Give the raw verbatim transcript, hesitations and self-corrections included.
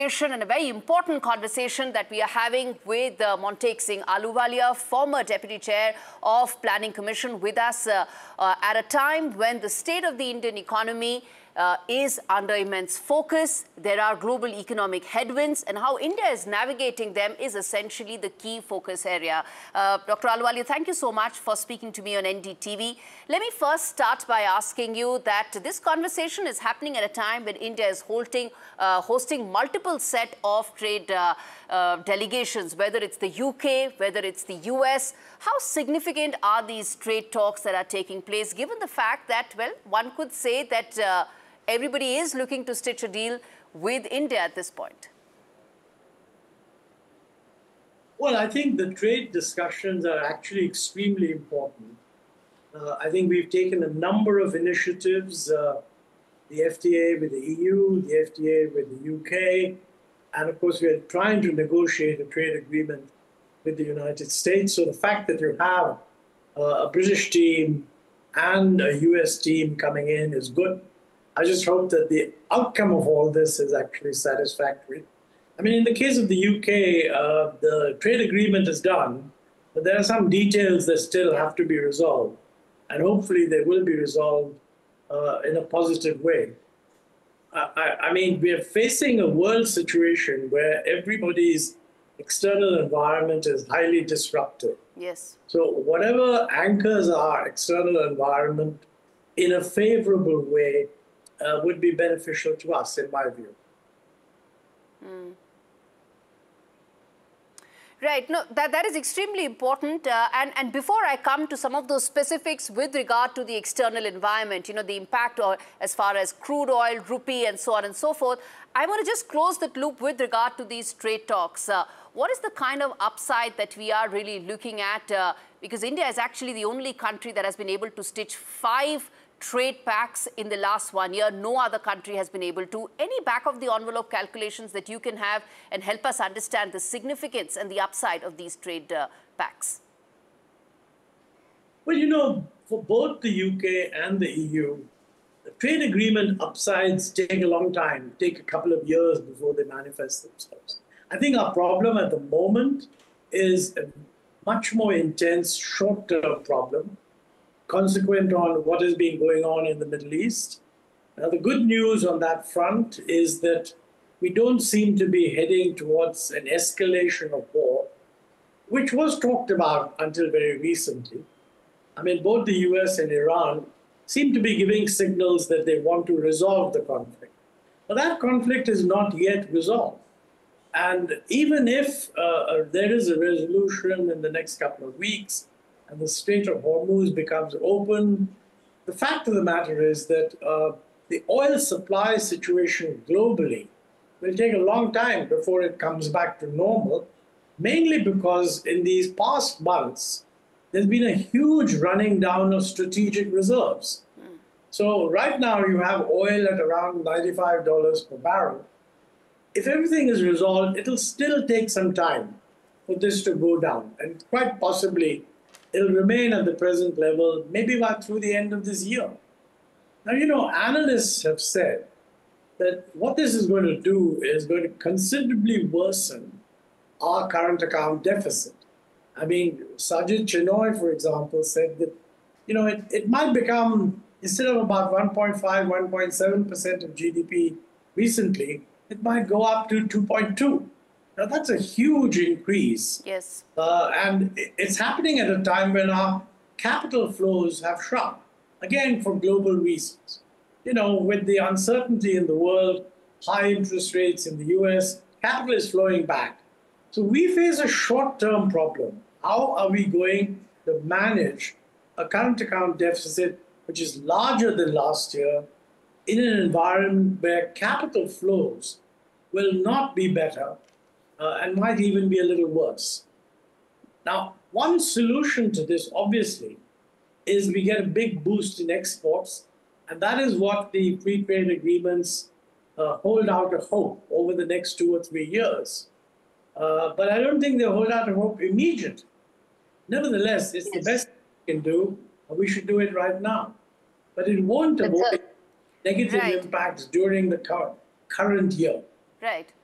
And a very important conversation that we are having with uh, Montek Singh Ahluwalia, former Deputy Chair of Planning Commission, with us uh, uh, at a time when the state of the Indian economy uh, is under immense focus. There are global economic headwinds, and how India is navigating them is essentially the key focus area. Uh, Doctor Ahluwalia, thank you so much for speaking to me on N D T V. Let me first start by asking you that this conversation is happening at a time when India is holding, uh, hosting multiple set of trade uh, uh, delegations, whether it's the U K, whether it's the U S. How significant are these trade talks that are taking place, given the fact that, well, one could say that uh, everybody is looking to stitch a deal with India at this point? Well, I think the trade discussions are actually extremely important. Uh, I think we've taken a number of initiatives, uh, the F T A with the E U, the F T A with the U K, and of course we're trying to negotiate a trade agreement with the United States. So the fact that you have uh, a British team and a U S team coming in is good. I just hope that the outcome of all this is actually satisfactory. I mean, in the case of the U K, uh, the trade agreement is done, but there are some details that still have to be resolved. And hopefully they will be resolved uh, in a positive way. I, I, I mean, we are facing a world situation where everybody's external environment is highly disrupted. Yes. So whatever anchors our external environment in a favorable way uh, would be beneficial to us, in my view. Mm. Right. No, that, that is extremely important. Uh, and, and before I come to some of those specifics with regard to the external environment, you know, the impact or as far as crude oil, rupee, and so on and so forth, I want to just close that loop with regard to these trade talks. Uh, what is the kind of upside that we are really looking at? Uh, because India is actually the only country that has been able to stitch five trade pacts in the last one year. No other country has been able to. Any back of the envelope calculations that you can have and help us understand the significance and the upside of these trade uh, pacts? Well, you know, for both the U K and the E U, the trade agreement upsides take a long time, take a couple of years before they manifest themselves. I think our problem at the moment is a much more intense short-term problem, consequent on what has been going on in the Middle East. Now, the good news on that front is that we don't seem to be heading towards an escalation of war, which was talked about until very recently. I mean, both the U S and Iran seem to be giving signals that they want to resolve the conflict. But that conflict is not yet resolved. And even if uh, there is a resolution in the next couple of weeks, and the Strait of Hormuz becomes open, the fact of the matter is that uh, the oil supply situation globally will take a long time before it comes back to normal, mainly because in these past months, there's been a huge running down of strategic reserves. Mm. So right now you have oil at around ninety-five dollars per barrel. If everything is resolved, it'll still take some time for this to go down, and quite possibly it'll remain at the present level, maybe about through the end of this year. Now, you know, analysts have said that what this is going to do is going to considerably worsen our current account deficit. I mean, Sajid Chinoy, for example, said that, you know, it, it might become, instead of about one point five, one point seven percent of G D P recently, it might go up to two point two. Now, that's a huge increase. Yes. Uh, and it's happening at a time when our capital flows have shrunk, again, for global reasons. You know, with the uncertainty in the world, high interest rates in the U S, capital is flowing back. So we face a short-term problem. How are we going to manage a current account deficit, which is larger than last year, in an environment where capital flows will not be better, Uh, and might even be a little worse. Now, one solution to this, obviously, is we get a big boost in exports, and that is what the free trade agreements uh, hold out a hope over the next two or three years. Uh, but I don't think they hold out a hope immediately. Nevertheless, it's yes. the best we can do, and we should do it right now. But it won't avoid negative right. impacts during the current, current year. Right.